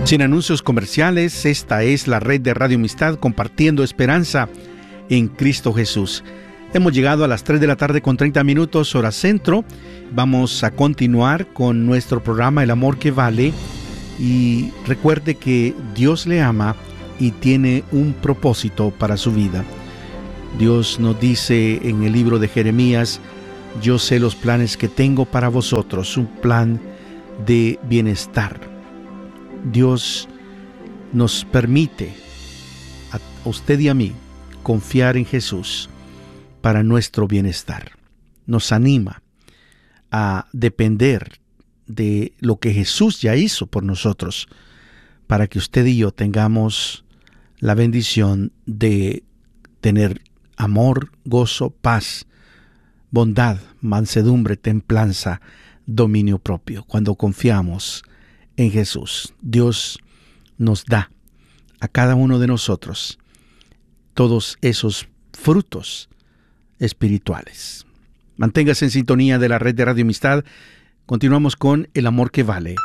Sin anuncios comerciales, esta es la red de Radio Amistad compartiendo esperanza en Cristo Jesús. Hemos llegado a las 3 de la tarde con 30 minutos, hora centro. Vamos a continuar con nuestro programa El Amor que Vale. Y recuerde que Dios le ama y tiene un propósito para su vida. Dios nos dice en el libro de Jeremías: yo sé los planes que tengo para vosotros, un plan de bienestar. Dios nos permite a usted y a mí confiar en Jesús para nuestro bienestar. Nos anima a depender de lo que Jesús ya hizo por nosotros, para que usted y yo tengamos la bendición de tener amor, gozo, paz, bondad, mansedumbre, templanza, dominio propio. Cuando confiamos en Jesús, Dios nos da a cada uno de nosotros todos esos frutos espirituales. Manténgase en sintonía de la red de Radio Amistad. Continuamos con El Amor que Vale.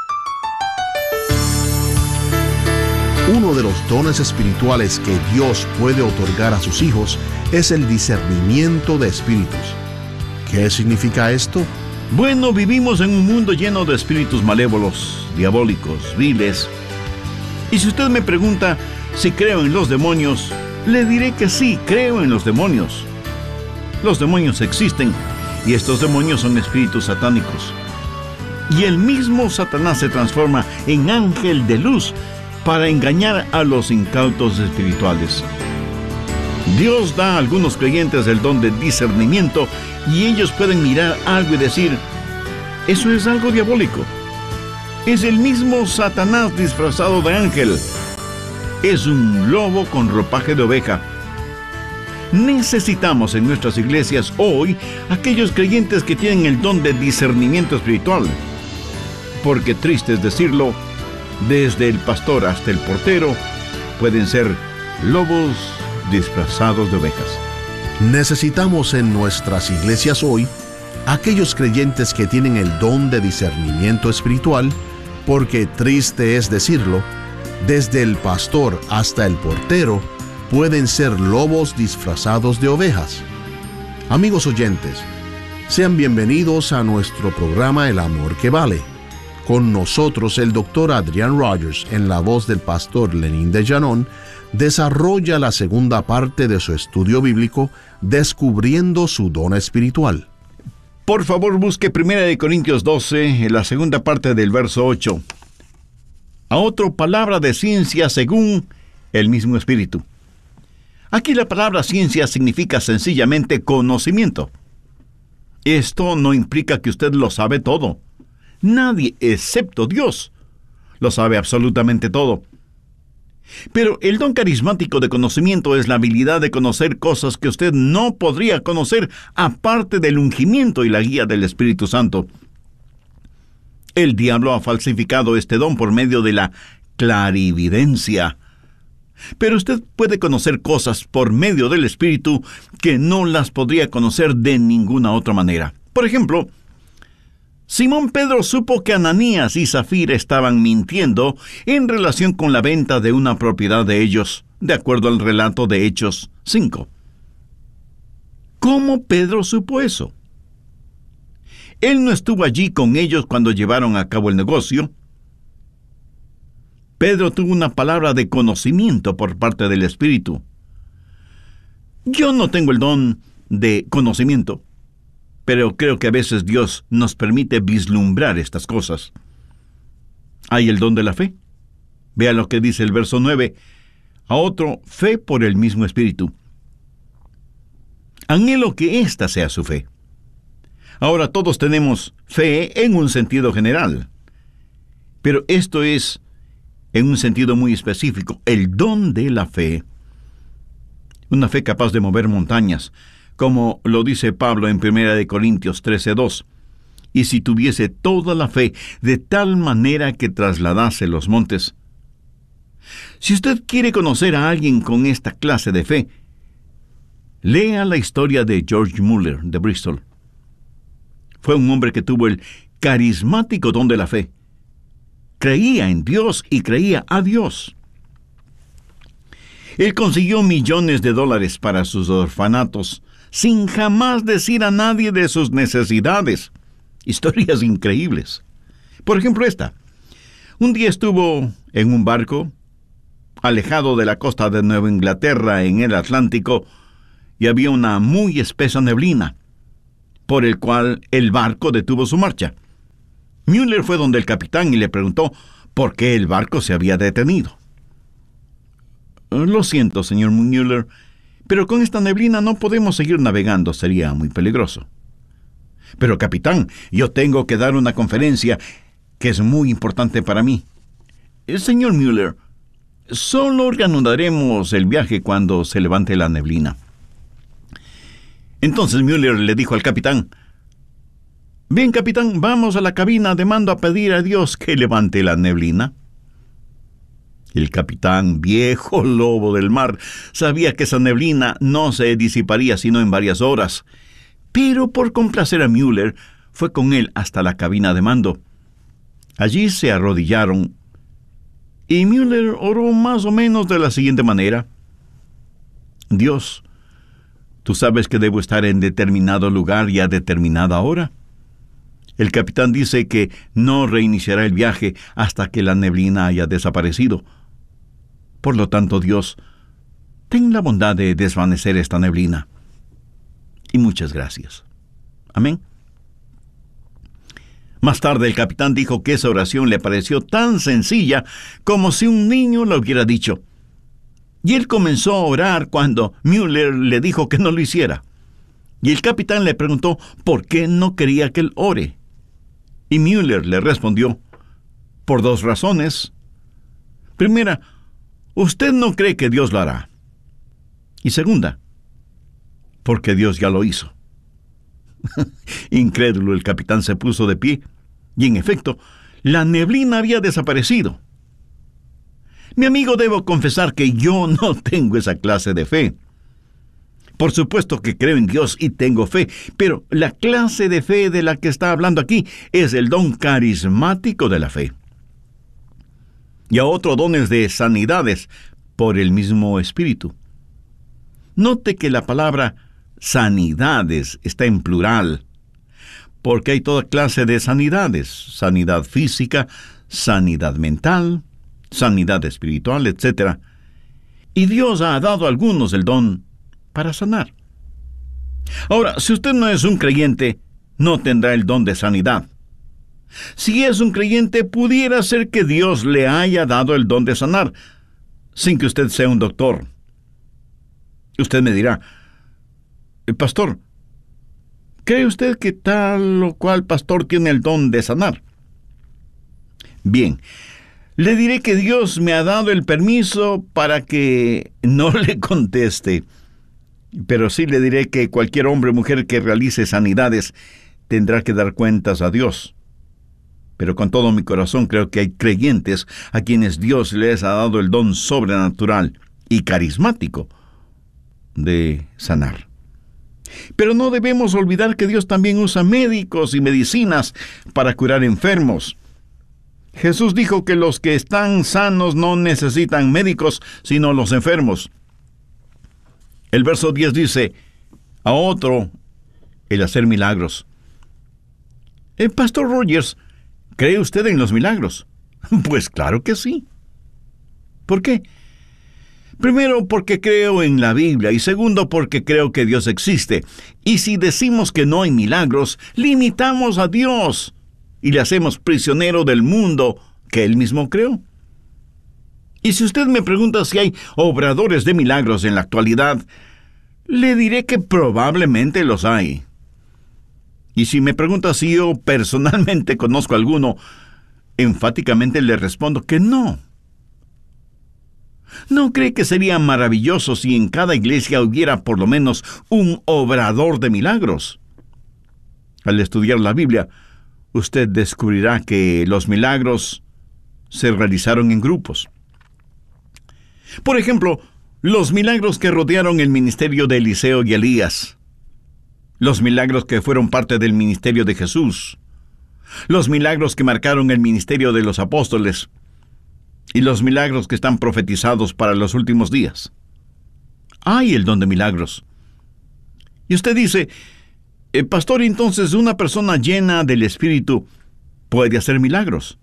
Uno de los dones espirituales que Dios puede otorgar a sus hijos es el discernimiento de espíritus. ¿Qué significa esto? Bueno, vivimos en un mundo lleno de espíritus malévolos, diabólicos, viles. Y si usted me pregunta si creo en los demonios, le diré que sí, creo en los demonios. Los demonios existen, y estos demonios son espíritus satánicos. Y el mismo Satanás se transforma en ángel de luz para engañar a los incautos espirituales. Dios da a algunos creyentes el don de discernimiento, y ellos pueden mirar algo y decir: eso es algo diabólico. Es el mismo Satanás disfrazado de ángel. Es un lobo con ropaje de oveja. Necesitamos en nuestras iglesias hoy aquellos creyentes que tienen el don de discernimiento espiritual. Porque, triste es decirlo, desde el pastor hasta el portero pueden ser lobos disfrazados de ovejas. Necesitamos en nuestras iglesias hoy aquellos creyentes que tienen el don de discernimiento espiritual, porque, triste es decirlo, desde el pastor hasta el portero pueden ser lobos disfrazados de ovejas. Amigos oyentes, sean bienvenidos a nuestro programa El Amor que Vale. Con nosotros el Dr. Adrian Rogers, en la voz del pastor Lenín de Llanón, desarrolla la segunda parte de su estudio bíblico, Descubriendo su don espiritual. Por favor, busque 1 Corintios 12, en la segunda parte del verso 8. A otra palabra de ciencia según el mismo Espíritu. Aquí la palabra ciencia significa sencillamente conocimiento. Esto no implica que usted lo sabe todo. Nadie, excepto Dios, lo sabe absolutamente todo. Pero el don carismático de conocimiento es la habilidad de conocer cosas que usted no podría conocer aparte del ungimiento y la guía del Espíritu Santo. El diablo ha falsificado este don por medio de la clarividencia. Pero usted puede conocer cosas por medio del Espíritu que no las podría conocer de ninguna otra manera. Por ejemplo, Simón Pedro supo que Ananías y Zafira estaban mintiendo en relación con la venta de una propiedad de ellos, de acuerdo al relato de Hechos 5. ¿Cómo Pedro supo eso? Él no estuvo allí con ellos cuando llevaron a cabo el negocio. Pedro tuvo una palabra de conocimiento por parte del Espíritu. Yo no tengo el don de conocimiento, pero creo que a veces Dios nos permite vislumbrar estas cosas. Hay el don de la fe. Vea lo que dice el verso 9. A otro, fe por el mismo Espíritu. Anhelo que esta sea su fe. Ahora todos tenemos fe en un sentido general, pero esto es en un sentido muy específico, el don de la fe. Una fe capaz de mover montañas, como lo dice Pablo en 1 Corintios 13:2. Y si tuviese toda la fe de tal manera que trasladase los montes. Si usted quiere conocer a alguien con esta clase de fe, lea la historia de George Muller de Bristol. Fue un hombre que tuvo el carismático don de la fe. creía en Dios y creía a Dios. Él consiguió millones de dólares para sus orfanatos, sin jamás decir a nadie de sus necesidades. Historias increíbles. Por ejemplo, esta. Un día estuvo en un barco, alejado de la costa de Nueva Inglaterra, en el Atlántico, y había una muy espesa neblina, por el cual el barco detuvo su marcha. Müller fue donde el capitán y le preguntó por qué el barco se había detenido. Lo siento, señor Müller, pero con esta neblina no podemos seguir navegando, sería muy peligroso. Pero capitán, yo tengo que dar una conferencia que es muy importante para mí. Señor Müller, solo reanudaremos el viaje cuando se levante la neblina. Entonces Müller le dijo al capitán: bien, capitán, vamos a la cabina de mando a pedir a Dios que levante la neblina. El capitán, viejo lobo del mar, sabía que esa neblina no se disiparía sino en varias horas. Pero por complacer a Müller, fue con él hasta la cabina de mando. Allí se arrodillaron, y Müller oró más o menos de la siguiente manera: Dios, tú sabes que debo estar en determinado lugar y a determinada hora. El capitán dice que no reiniciará el viaje hasta que la neblina haya desaparecido. Por lo tanto, Dios, ten la bondad de desvanecer esta neblina. Y muchas gracias. Amén. Más tarde el capitán dijo que esa oración le pareció tan sencilla como si un niño lo hubiera dicho. Y él comenzó a orar cuando Müller le dijo que no lo hiciera. Y el capitán le preguntó por qué no quería que él ore. Y Müller le respondió: por dos razones. Primera, usted no cree que Dios lo hará. Y segunda, porque Dios ya lo hizo. Incrédulo, el capitán se puso de pie, y en efecto, la neblina había desaparecido. Mi amigo, debo confesar que yo no tengo esa clase de fe. Por supuesto que creo en Dios y tengo fe, pero la clase de fe de la que está hablando aquí es el don carismático de la fe. Y a otro dones de sanidades por el mismo Espíritu. Note que la palabra sanidades está en plural, porque hay toda clase de sanidades: sanidad física, sanidad mental, sanidad espiritual, etc. Y Dios ha dado a algunos el don para sanar. Ahora, si usted no es un creyente, no tendrá el don de sanidad. Si es un creyente, pudiera ser que Dios le haya dado el don de sanar, sin que usted sea un doctor. Usted me dirá: pastor, ¿cree usted que tal o cual pastor tiene el don de sanar? Bien, le diré que Dios me ha dado el permiso para que no le conteste, pero sí le diré que cualquier hombre o mujer que realice sanidades tendrá que dar cuentas a Dios. Pero con todo mi corazón creo que hay creyentes a quienes Dios les ha dado el don sobrenatural y carismático de sanar. Pero no debemos olvidar que Dios también usa médicos y medicinas para curar enfermos. Jesús dijo que los que están sanos no necesitan médicos, sino los enfermos. El verso 10 dice: a otro el hacer milagros. Pastor Rogers, ¿cree usted en los milagros? Pues claro que sí. ¿Por qué? Primero, porque creo en la Biblia, y segundo, porque creo que Dios existe. Y si decimos que no hay milagros, limitamos a Dios y le hacemos prisionero del mundo que Él mismo creó. Y si usted me pregunta si hay obradores de milagros en la actualidad, le diré que probablemente los hay. Y si me pregunta si yo personalmente conozco alguno, enfáticamente le respondo que no. ¿No cree que sería maravilloso si en cada iglesia hubiera por lo menos un obrador de milagros? Al estudiar la Biblia, usted descubrirá que los milagros se realizaron en grupos. Por ejemplo, los milagros que rodearon el ministerio de Eliseo y Elías, los milagros que fueron parte del ministerio de Jesús, los milagros que marcaron el ministerio de los apóstoles y los milagros que están profetizados para los últimos días. Hay el don de milagros. Y usted dice, pastor, entonces una persona llena del Espíritu puede hacer milagros.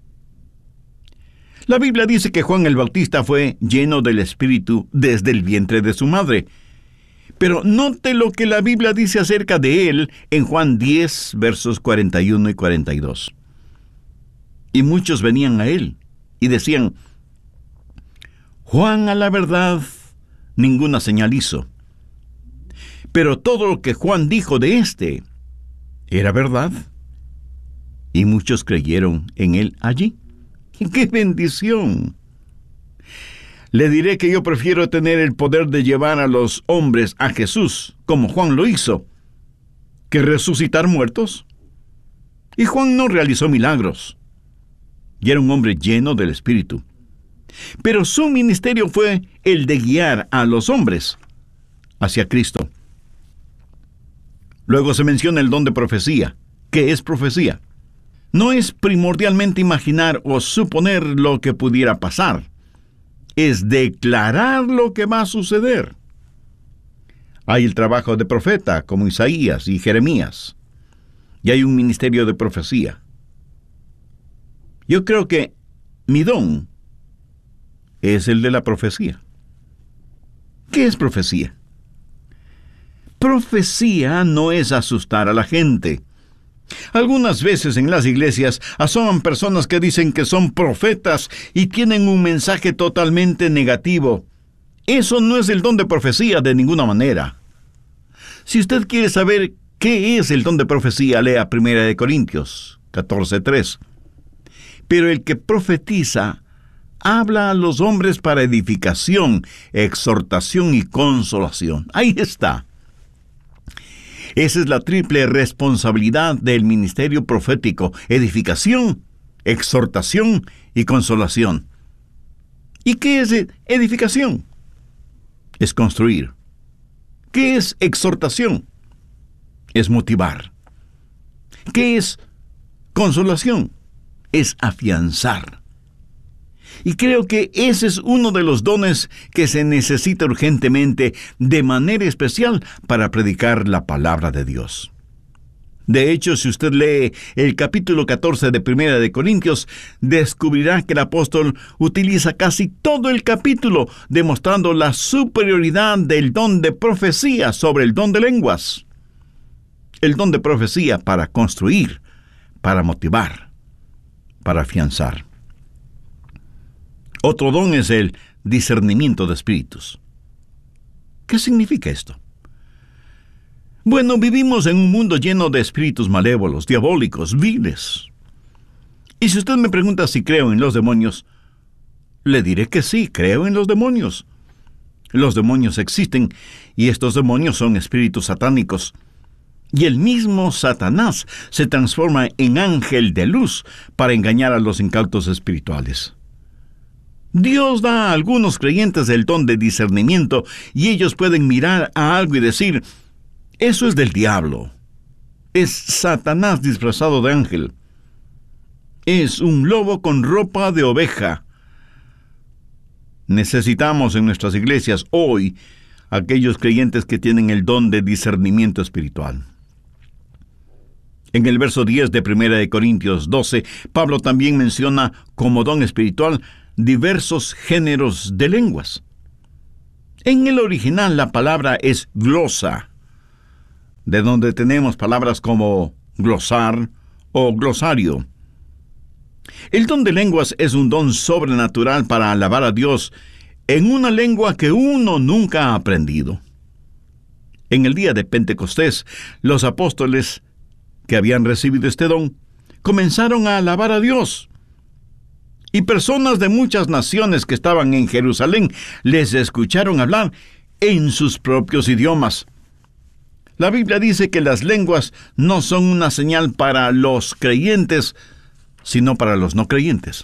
La Biblia dice que Juan el Bautista fue lleno del Espíritu desde el vientre de su madre. Pero note lo que la Biblia dice acerca de él en Juan 10, versos 41 y 42. Y muchos venían a él y decían, Juan a la verdad ninguna señal hizo. Pero todo lo que Juan dijo de éste era verdad. Y muchos creyeron en él allí. ¡Qué bendición! Le diré que yo prefiero tener el poder de llevar a los hombres a Jesús, como Juan lo hizo, que resucitar muertos. Y Juan no realizó milagros, y era un hombre lleno del Espíritu. Pero su ministerio fue el de guiar a los hombres hacia Cristo. Luego se menciona el don de profecía. ¿Qué es profecía? No es primordialmente imaginar o suponer lo que pudiera pasar. Es declarar lo que va a suceder. Hay el trabajo de profeta, como Isaías y Jeremías. Y hay un ministerio de profecía. Yo creo que mi don es el de la profecía. ¿Qué es profecía? Profecía no es asustar a la gente. Algunas veces en las iglesias asoman personas que dicen que son profetas y tienen un mensaje totalmente negativo. Eso no es el don de profecía de ninguna manera. Si usted quiere saber qué es el don de profecía, lea 1 Corintios 14:3. Pero el que profetiza habla a los hombres para edificación, exhortación y consolación. Ahí está. Esa es la triple responsabilidad del ministerio profético: edificación, exhortación y consolación. ¿Y qué es edificación? Es construir. ¿Qué es exhortación? Es motivar. ¿Qué es consolación? Es afianzar. Y creo que ese es uno de los dones que se necesita urgentemente, de manera especial, para predicar la palabra de Dios. De hecho, si usted lee el capítulo 14 de 1 de Corintios, descubrirá que el apóstol utiliza casi todo el capítulo demostrando la superioridad del don de profecía sobre el don de lenguas. El don de profecía para construir, para motivar, para afianzar. Otro don es el discernimiento de espíritus. ¿Qué significa esto? Bueno, vivimos en un mundo lleno de espíritus malévolos, diabólicos, viles. Y si usted me pregunta si creo en los demonios, le diré que sí, creo en los demonios. Los demonios existen, y estos demonios son espíritus satánicos. Y el mismo Satanás se transforma en ángel de luz para engañar a los incautos espirituales. Dios da a algunos creyentes el don de discernimiento, y ellos pueden mirar a algo y decir, eso es del diablo. Es Satanás disfrazado de ángel. Es un lobo con ropa de oveja. Necesitamos en nuestras iglesias hoy aquellos creyentes que tienen el don de discernimiento espiritual. En el verso 10 de 1 Corintios 12, Pablo también menciona como don espiritual diversos géneros de lenguas. En el original la palabra es glosa, de donde tenemos palabras como glosar o glosario. El don de lenguas es un don sobrenatural para alabar a Dios en una lengua que uno nunca ha aprendido. En el día de Pentecostés, los apóstoles que habían recibido este don comenzaron a alabar a Dios. Y personas de muchas naciones que estaban en Jerusalén les escucharon hablar en sus propios idiomas. La Biblia dice que las lenguas no son una señal para los creyentes, sino para los no creyentes.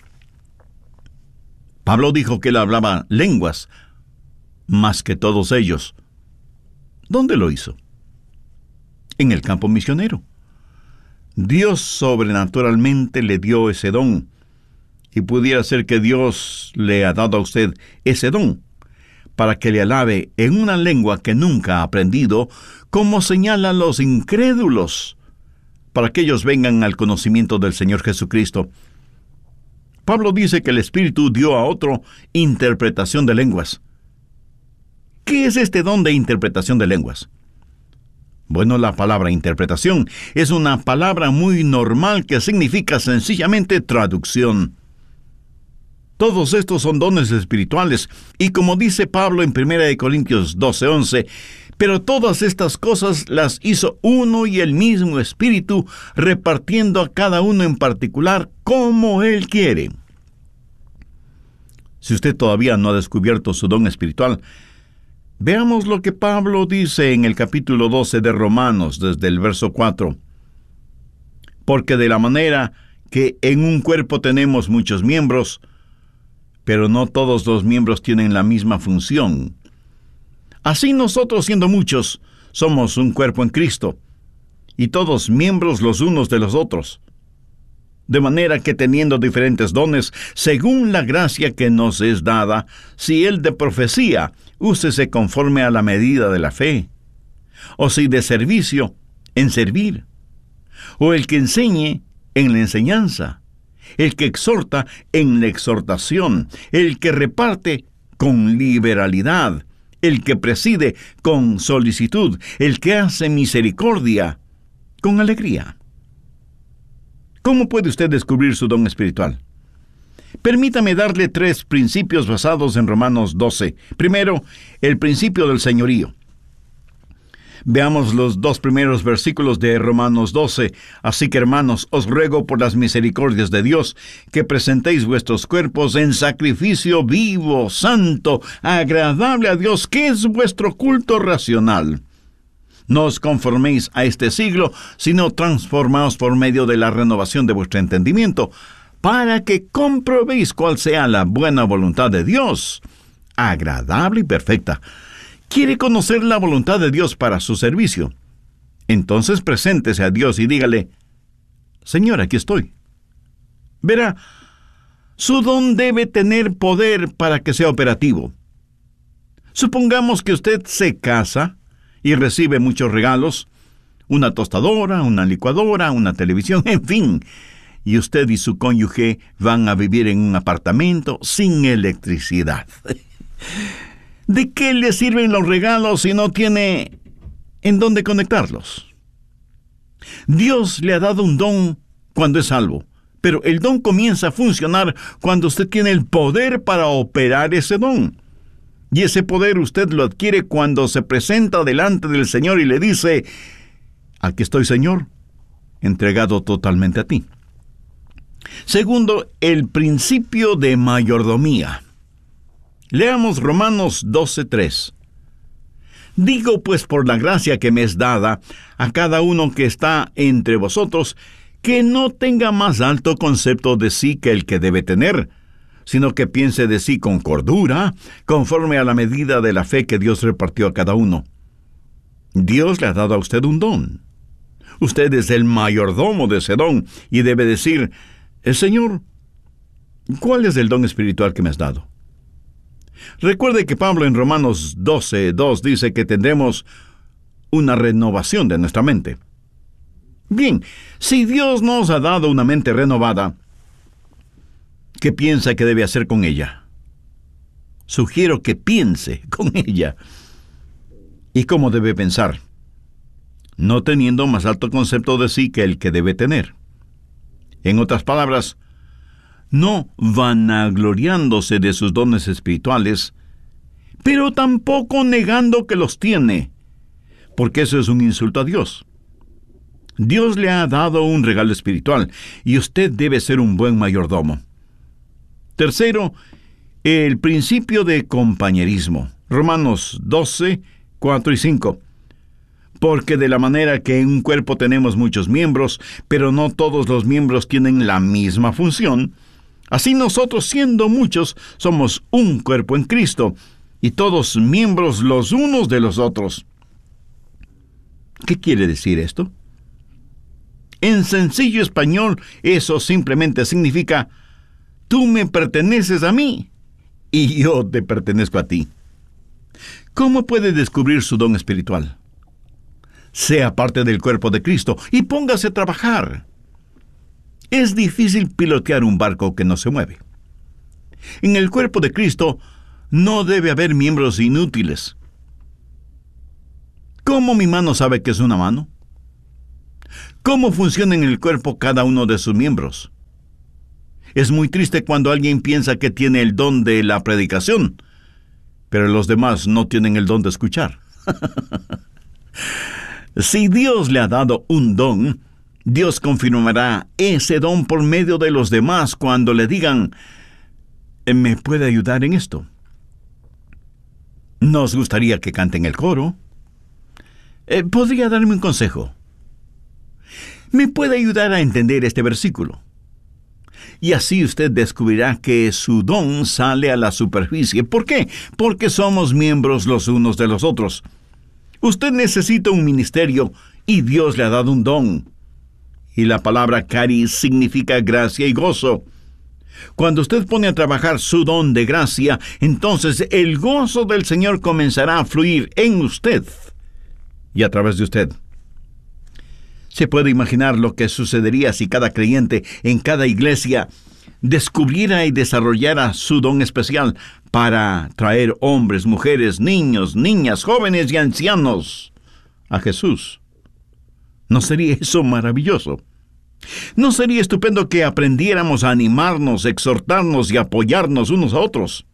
Pablo dijo que él hablaba lenguas más que todos ellos. ¿Dónde lo hizo? En el campo misionero. Dios sobrenaturalmente le dio ese don. Y pudiera ser que Dios le ha dado a usted ese don para que le alabe en una lengua que nunca ha aprendido, como señalan los incrédulos, para que ellos vengan al conocimiento del Señor Jesucristo. Pablo dice que el Espíritu dio a otro interpretación de lenguas. ¿Qué es este don de interpretación de lenguas? Bueno, la palabra interpretación es una palabra muy normal que significa sencillamente traducción. Todos estos son dones espirituales, y como dice Pablo en 1 Corintios 12:11, pero todas estas cosas las hizo uno y el mismo Espíritu, repartiendo a cada uno en particular como Él quiere. Si usted todavía no ha descubierto su don espiritual, veamos lo que Pablo dice en el capítulo 12 de Romanos, desde el verso 4. Porque de la manera que en un cuerpo tenemos muchos miembros, pero no todos los miembros tienen la misma función. Así nosotros, siendo muchos, somos un cuerpo en Cristo, y todos miembros los unos de los otros. De manera que teniendo diferentes dones, según la gracia que nos es dada, si el de profecía, úsese conforme a la medida de la fe, o si de servicio, en servir, o el que enseñe, en la enseñanza, el que exhorta, en la exhortación, el que reparte, con liberalidad, el que preside, con solicitud, el que hace misericordia, con alegría. ¿Cómo puede usted descubrir su don espiritual? Permítame darle 3 principios basados en Romanos 12. Primero, el principio del señorío. Veamos los 2 primeros versículos de Romanos 12. Así que, hermanos, os ruego por las misericordias de Dios, que presentéis vuestros cuerpos en sacrificio vivo, santo, agradable a Dios, que es vuestro culto racional. No os conforméis a este siglo, sino transformaos por medio de la renovación de vuestro entendimiento, para que comprobéis cuál sea la buena voluntad de Dios, agradable y perfecta. ¿Quiere conocer la voluntad de Dios para su servicio? Entonces preséntese a Dios y dígale: Señor, aquí estoy. Verá, su don debe tener poder para que sea operativo. Supongamos que usted se casa y recibe muchos regalos, una tostadora, una licuadora, una televisión, en fin, y usted y su cónyuge van a vivir en un apartamento sin electricidad. ¿De qué le sirven los regalos si no tiene en dónde conectarlos? Dios le ha dado un don cuando es salvo, pero el don comienza a funcionar cuando usted tiene el poder para operar ese don. Y ese poder usted lo adquiere cuando se presenta delante del Señor y le dice: aquí estoy, Señor, entregado totalmente a ti. Segundo, el principio de mayordomía. Leamos Romanos 12:3. Digo pues por la gracia que me es dada a cada uno que está entre vosotros, que no tenga más alto concepto de sí que el que debe tener, sino que piense de sí con cordura, conforme a la medida de la fe que Dios repartió a cada uno. Dios le ha dado a usted un don. Usted es el mayordomo de ese don y debe decir: Señor, ¿cuál es el don espiritual que me has dado? Recuerde que Pablo en Romanos 12:2 dice que tendremos una renovación de nuestra mente. Bien, si Dios nos ha dado una mente renovada, ¿qué piensa que debe hacer con ella? Sugiero que piense con ella. ¿Y cómo debe pensar? No teniendo más alto concepto de sí que el que debe tener. En otras palabras, no vanagloriándose de sus dones espirituales, pero tampoco negando que los tiene, porque eso es un insulto a Dios. Dios le ha dado un regalo espiritual, y usted debe ser un buen mayordomo. Tercero, el principio de compañerismo. Romanos 12, 4 y 5. Porque de la manera que en un cuerpo tenemos muchos miembros, pero no todos los miembros tienen la misma función, así nosotros, siendo muchos, somos un cuerpo en Cristo, y todos miembros los unos de los otros. ¿Qué quiere decir esto? En sencillo español, eso simplemente significa: tú me perteneces a mí y yo te pertenezco a ti. ¿Cómo puede descubrir su don espiritual? Sea parte del cuerpo de Cristo y póngase a trabajar. Es difícil pilotear un barco que no se mueve. En el cuerpo de Cristo no debe haber miembros inútiles. ¿Cómo mi mano sabe que es una mano? ¿Cómo funciona en el cuerpo cada uno de sus miembros? Es muy triste cuando alguien piensa que tiene el don de la predicación, pero los demás no tienen el don de escuchar. Si Dios le ha dado un don, Dios confirmará ese don por medio de los demás cuando le digan: ¿me puede ayudar en esto? ¿Nos gustaría que cante en el coro? ¿Podría darme un consejo? ¿Me puede ayudar a entender este versículo? Y así usted descubrirá que su don sale a la superficie. ¿Por qué? Porque somos miembros los unos de los otros. Usted necesita un ministerio y Dios le ha dado un don. Y la palabra caris significa gracia y gozo. Cuando usted pone a trabajar su don de gracia, entonces el gozo del Señor comenzará a fluir en usted y a través de usted. ¿Se puede imaginar lo que sucedería si cada creyente en cada iglesia descubriera y desarrollara su don especial para traer hombres, mujeres, niños, niñas, jóvenes y ancianos a Jesús? ¿No sería eso maravilloso? ¿No sería estupendo que aprendiéramos a animarnos, exhortarnos y apoyarnos unos a otros?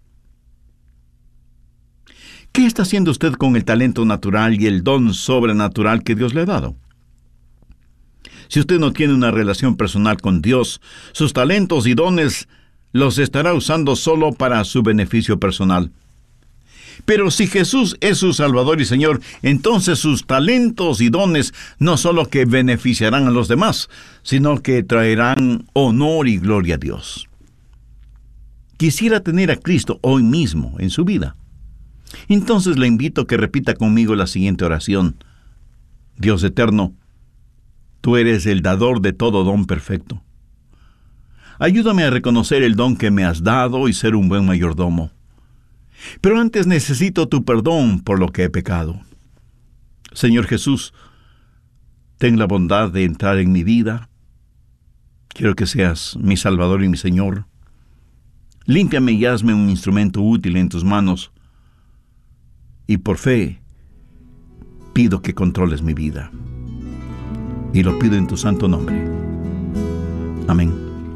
¿Qué está haciendo usted con el talento natural y el don sobrenatural que Dios le ha dado? Si usted no tiene una relación personal con Dios, sus talentos y dones los estará usando solo para su beneficio personal. Pero si Jesús es su Salvador y Señor, entonces sus talentos y dones no solo que beneficiarán a los demás, sino que traerán honor y gloria a Dios. Quisiera tener a Cristo hoy mismo en su vida. Entonces le invito a que repita conmigo la siguiente oración. Dios eterno, tú eres el dador de todo don perfecto. Ayúdame a reconocer el don que me has dado y ser un buen mayordomo. Pero antes necesito tu perdón por lo que he pecado. Señor Jesús, ten la bondad de entrar en mi vida. Quiero que seas mi Salvador y mi Señor. Límpiame y hazme un instrumento útil en tus manos. Y por fe, pido que controles mi vida. Y lo pido en tu santo nombre. Amén.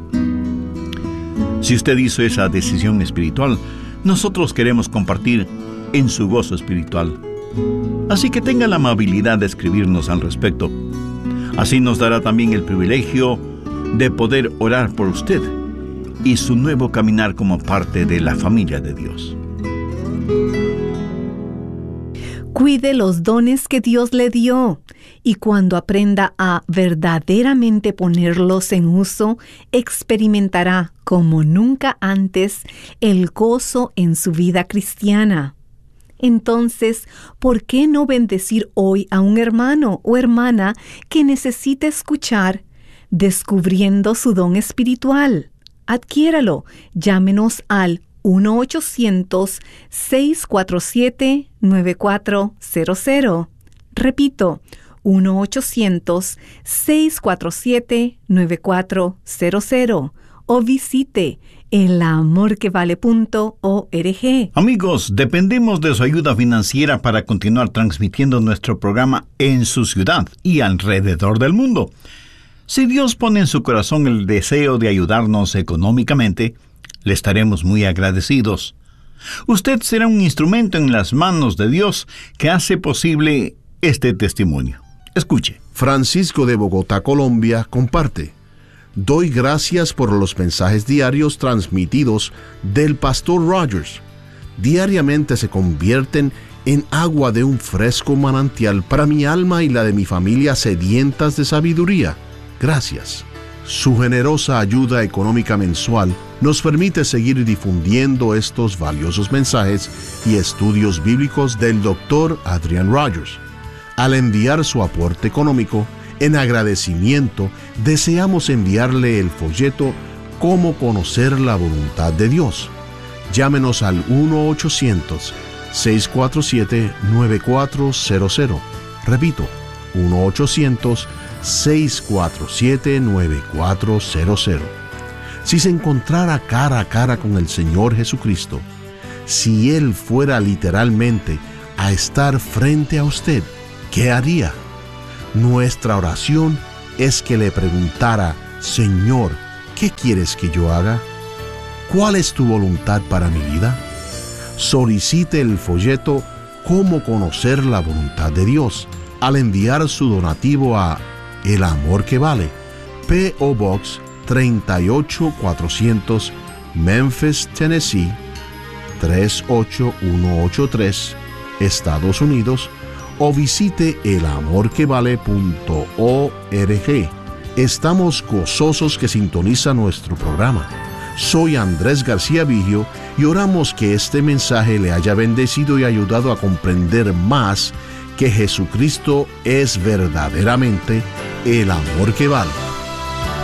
Si usted hizo esa decisión espiritual, nosotros queremos compartir en su gozo espiritual. Así que tenga la amabilidad de escribirnos al respecto. Así nos dará también el privilegio de poder orar por usted y su nuevo caminar como parte de la familia de Dios. Cuide los dones que Dios le dio, y cuando aprenda a verdaderamente ponerlos en uso, experimentará como nunca antes el gozo en su vida cristiana. Entonces, ¿por qué no bendecir hoy a un hermano o hermana que necesita escuchar, descubriendo su don espiritual? Adquiéralo. Llámenos al 1-800-647-9400. Repito, 1-800-647-9400. O visite elamorquevale.org. Amigos, dependemos de su ayuda financiera para continuar transmitiendo nuestro programa en su ciudad y alrededor del mundo. Si Dios pone en su corazón el deseo de ayudarnos económicamente, le estaremos muy agradecidos. Usted será un instrumento en las manos de Dios que hace posible este testimonio. Escuche. Francisco de Bogotá, Colombia, comparte: doy gracias por los mensajes diarios transmitidos del Pastor Rogers. Diariamente se convierten en agua de un fresco manantial para mi alma y la de mi familia sedientas de sabiduría. Gracias. Su generosa ayuda económica mensual nos permite seguir difundiendo estos valiosos mensajes y estudios bíblicos del Dr. Adrian Rogers. Al enviar su aporte económico, En agradecimiento, deseamos enviarle el folleto Cómo conocer la voluntad de Dios. Llámenos al 1-800-647-9400. Repito, 1-800-647-9400. Si se encontrara cara a cara con el Señor Jesucristo, si Él fuera literalmente a estar frente a usted, ¿qué haría? Nuestra oración es que le preguntara: Señor, ¿qué quieres que yo haga? ¿Cuál es tu voluntad para mi vida? Solicite el folleto Cómo conocer la voluntad de Dios al enviar su donativo a El Amor que Vale, P.O. Box 38400, Memphis, Tennessee 38183, Estados Unidos, o visite elamorquevale.org. Estamos gozosos que sintoniza nuestro programa. Soy Andrés García Vigio y oramos que este mensaje le haya bendecido y ayudado a comprender más que Jesucristo es verdaderamente el amor que vale.